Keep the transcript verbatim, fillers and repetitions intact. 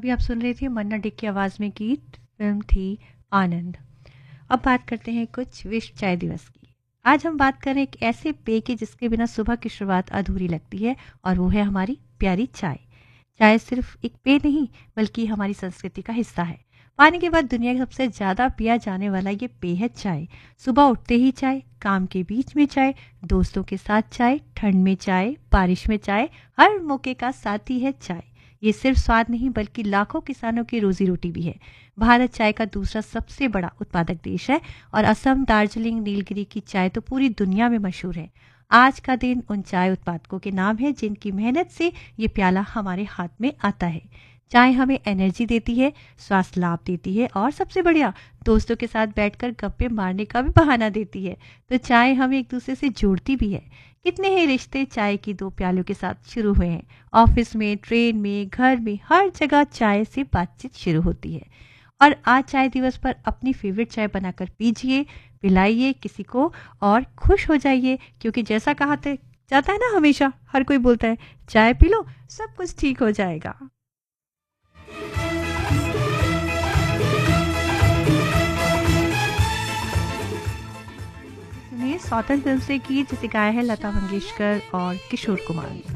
अभी आप सुन रहे थे मन्ना डे की आवाज़ में गीत, फिल्म थी आनंद। अब बात करते हैं कुछ विश्व चाय दिवस की। आज हम बात करें एक ऐसे पेय की जिसके बिना सुबह की शुरुआत अधूरी लगती है, और वो है हमारी प्यारी चाय। चाय सिर्फ एक पेय नहीं बल्कि हमारी संस्कृति का हिस्सा है। पानी के बाद दुनिया का सबसे ज़्यादा पिया जाने वाला ये पेय है चाय। सुबह उठते ही चाय, काम के बीच में चाय, दोस्तों के साथ चाय, ठंड में चाय, बारिश में चाय, हर मौके का साथी है चाय। ये सिर्फ स्वाद नहीं बल्कि लाखों किसानों की रोजी रोटी भी है। भारत चाय का दूसरा सबसे बड़ा उत्पादक देश है और असम, दार्जिलिंग, नीलगिरी की चाय तो पूरी दुनिया में मशहूर है। आज का दिन उन चाय उत्पादकों के नाम है जिनकी मेहनत से ये प्याला हमारे हाथ में आता है। चाय हमें एनर्जी देती है, स्वास्थ्य लाभ देती है और सबसे बढ़िया दोस्तों के साथ बैठकर गप्पे मारने का भी बहाना देती है। तो चाय हमें एक दूसरे से जोड़ती भी है। कितने ही रिश्ते चाय की दो प्यालों के साथ शुरू हुए हैं। ऑफिस में, ट्रेन में, घर में, हर जगह चाय से बातचीत शुरू होती है। और आज चाय दिवस पर अपनी फेवरेट चाय बनाकर पीजिए, पिलाइए किसी को और खुश हो जाइए, क्योंकि जैसा कहा जाता है ना, हमेशा हर कोई बोलता है चाय पी लो सब कुछ ठीक हो जाएगा। सुनिए स्वतंत्र फिल्म से गीत जिसे गाया है लता मंगेशकर और किशोर कुमार ने।